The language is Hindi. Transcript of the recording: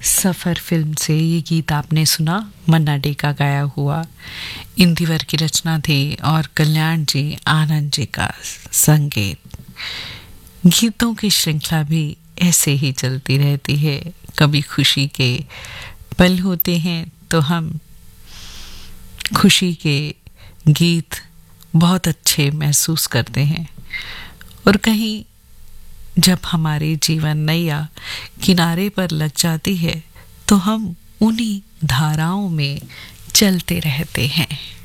सफ़र फिल्म से ये गीत आपने सुना, मन्ना डे का गाया हुआ। इंदिवर की रचना थी और कल्याण जी आनंद जी का संगीत। गीतों की श्रृंखला भी ऐसे ही चलती रहती है। कभी खुशी के पल होते हैं तो हम खुशी के गीत बहुत अच्छे महसूस करते हैं, और कहीं जब हमारे जीवन नैया किनारे पर लग जाती है तो हम उन्हीं धाराओं में चलते रहते हैं।